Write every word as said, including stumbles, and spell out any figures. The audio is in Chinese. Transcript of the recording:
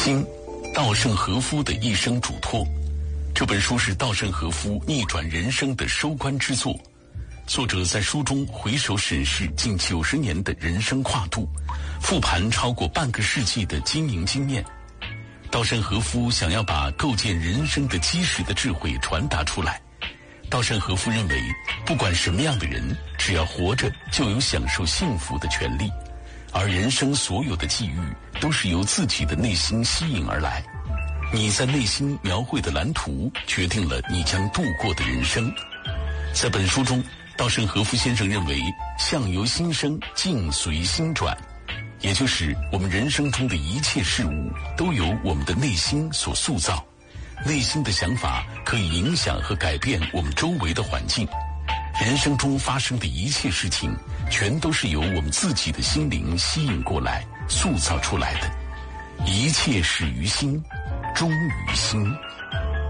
心，稻盛和夫的一生嘱托。这本书是稻盛和夫逆转人生的收官之作。作者在书中回首审视近九十年的人生跨度，复盘超过半个世纪的经营经验。稻盛和夫想要把构建人生的基石的智慧传达出来。稻盛和夫认为，不管什么样的人，只要活着就有享受幸福的权利，而人生所有的际遇都是由自己的内心吸引而来。你在内心描绘的蓝图，决定了你将度过的人生。在本书中，稻盛和夫先生认为，相由心生，境随心转，也就是我们人生中的一切事物都由我们的内心所塑造。内心的想法可以影响和改变我们周围的环境。人生中发生的一切事情，全都是由我们自己的心灵吸引过来、塑造出来的。一切始于心，终于心。